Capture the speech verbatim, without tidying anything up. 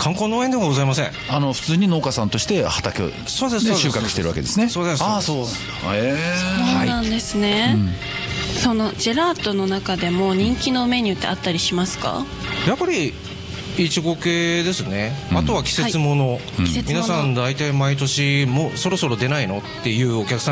観光農園ではございません。 あの普通に農家さんとして畑を、ね、 そうですそうです収穫してるわけですね。 そうです。 ああそう、えー、 そうなんですね、はい、うん、そのジェラートの中でも人気のメニューってあったりしますか？ やっぱりいちご系ですね、うん、あとは季節もの、はい、皆さん大体毎年もうそろそろ出ないのっていうお客さん